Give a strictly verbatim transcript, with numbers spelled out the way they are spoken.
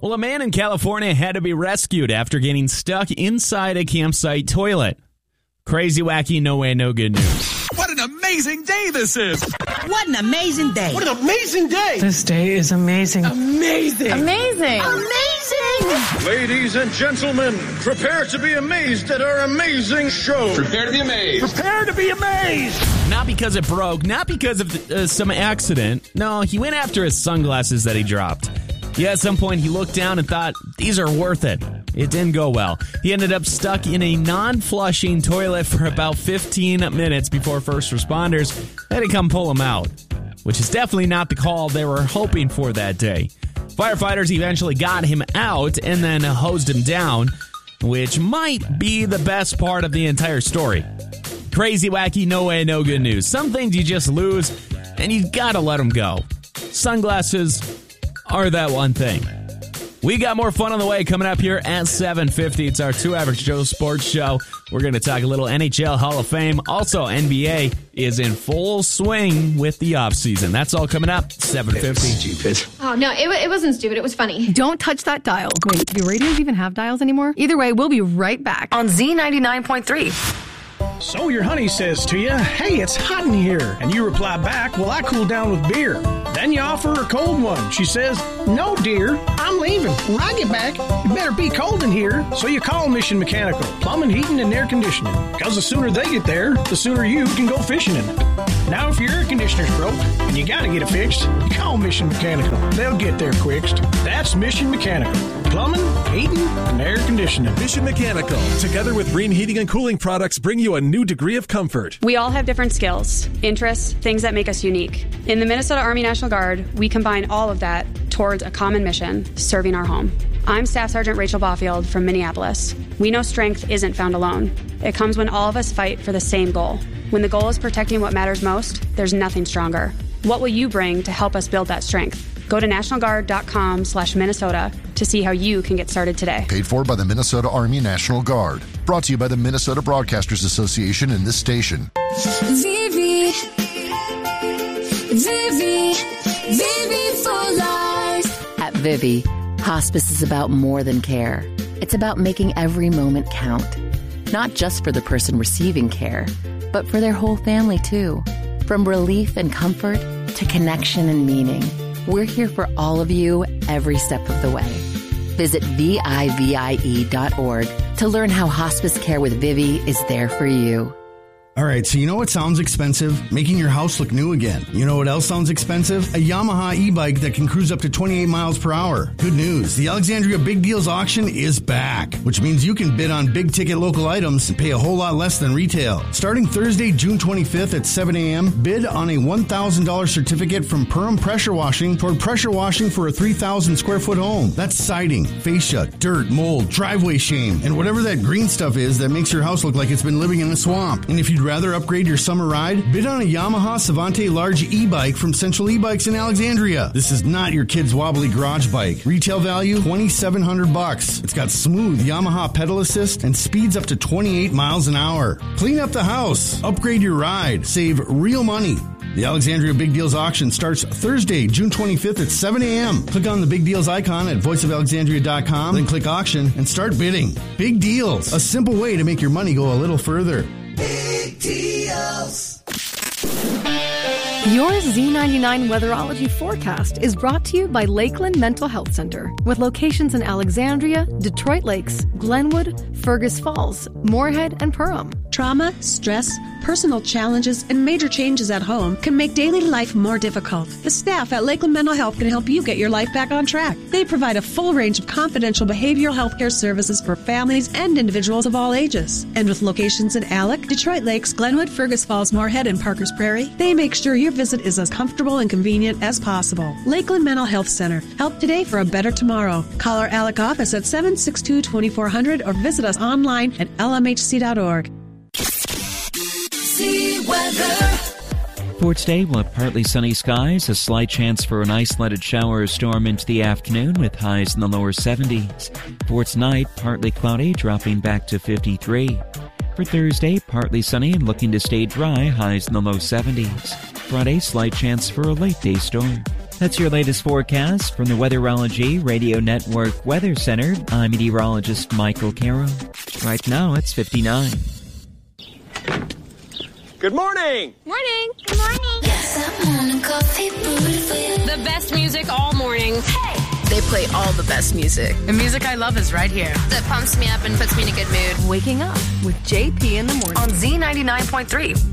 Well, a man in California had to be rescued after getting stuck inside a campsite toilet. Crazy, wacky, no way, no good news. What an amazing day this is! What an amazing day! What an amazing day! This day is amazing. Amazing! Amazing! Amazing! Ladies and gentlemen, prepare to be amazed at our amazing show. Prepare to be amazed. Prepare to be amazed! Not because it broke, not because of uh, some accident. No, he went after his sunglasses that he dropped. Yeah, at some point he looked down and thought, these are worth it. It didn't go well. He ended up stuck in a non-flushing toilet for about fifteen minutes before first responders had to come pull him out, which is definitely not the call they were hoping for that day. Firefighters eventually got him out and then hosed him down, which might be the best part of the entire story. Crazy, wacky, no way, no good news. Some things you just lose, and you gotta let them go. Sunglasses are that one thing. We got more fun on the way coming up here at seven fifty. It's our Two Average Joe Sports Show. We're going to talk a little N H L Hall of Fame. Also, N B A is in full swing with the offseason. That's all coming up, seven fifty. Stupid. Oh, no, it, it wasn't stupid. It was funny. Don't touch that dial. Wait, do radios even have dials anymore? Either way, we'll be right back on Z ninety-nine point three. So your honey says to you, hey, it's hot in here. And you reply back, well, I cool down with beer. Then you offer her a cold one. She says, no, dear, I'm leaving. When I get back, it better be cold in here. So you call Mission Mechanical, plumbing, heating, and air conditioning. Because the sooner they get there, the sooner you can go fishing in it. Now, if your air conditioner's broke and you gotta get it fixed, you call Mission Mechanical. They'll get there quickest. That's Mission Mechanical. Plumbing, heating, and air conditioning. Mission Mechanical, together with Rheem Heating and Cooling products, bring you a new degree of comfort. We all have different skills, interests, things that make us unique. In the Minnesota Army National Guard, we combine all of that towards a common mission, serving our home. I'm Staff Sergeant Rachel Baufield from Minneapolis. We know strength isn't found alone. It comes when all of us fight for the same goal. When the goal is protecting what matters most, there's nothing stronger. What will you bring to help us build that strength? Go to nationalguard.com slash Minnesota to see how you can get started today. Paid for by the Minnesota Army National Guard. Brought to you by the Minnesota Broadcasters Association and this station. Vivi, Vivi, Vivi for life. At Vivi, hospice is about more than care. It's about making every moment count. Not just for the person receiving care, but for their whole family too. From relief and comfort to connection and meaning. We're here for all of you every step of the way. Visit V I V I E dot org to learn how hospice care with Vivi is there for you. All right, so you know what sounds expensive? Making your house look new again. You know what else sounds expensive? A Yamaha e-bike that can cruise up to twenty-eight miles per hour. Good news, the Alexandria Big Deals Auction is back, which means you can bid on big-ticket local items and pay a whole lot less than retail. Starting Thursday, June twenty-fifth at seven a.m., bid on a one thousand dollars certificate from Perham Pressure Washing toward pressure washing for a three thousand square foot home. That's siding, fascia, dirt, mold, driveway shame, and whatever that green stuff is that makes your house look like it's been living in a swamp. And if you'd rather upgrade your summer ride, bid on a Yamaha Savante large e-bike from Central E-Bikes in Alexandria. This is not your kid's wobbly garage bike. Retail value twenty-seven hundred bucks. It's got smooth Yamaha pedal assist and speeds up to twenty-eight miles an hour. Clean up the house, upgrade your ride, save real money. The Alexandria Big Deals Auction starts Thursday, June twenty-fifth at seven a.m. Click on the Big Deals icon at voice of alexandria dot com, then click auction and start bidding. Big Deals, a simple way to make your money go a little further. Big deals. Your Z ninety-nine Weatherology forecast is brought to you by Lakeland Mental Health Center, with locations in Alexandria, Detroit Lakes, Glenwood, Fergus Falls, Moorhead, and Perham. Trauma, stress, personal challenges, and major changes at home can make daily life more difficult. The staff at Lakeland Mental Health can help you get your life back on track. They provide a full range of confidential behavioral health care services for families and individuals of all ages. And with locations in Alec, Detroit Lakes, Glenwood, Fergus Falls, Moorhead, and Parkers Prairie, they make sure your visit is as comfortable and convenient as possible. Lakeland Mental Health Center. Help today for a better tomorrow. Call our Alec office at seven six two, two four zero zero or visit us online at L M H C dot org. See weather. For today, we'll have partly sunny skies, a slight chance for an isolated shower or storm into the afternoon with highs in the lower seventies. For tonight, partly cloudy, dropping back to fifty-three. For Thursday, partly sunny and looking to stay dry, highs in the low seventies. Friday, slight chance for a late day storm. That's your latest forecast from the Weatherology Radio Network Weather Center. I'm meteorologist Michael Carroll. Right now, it's fifty-nine. Good morning! Morning! Good morning! Yes, I'm on a coffee booty for you. The best music all morning. Hey! They play all the best music. The music I love is right here. That pumps me up and puts me in a good mood. Waking up with J P in the morning on Z ninety-nine point three.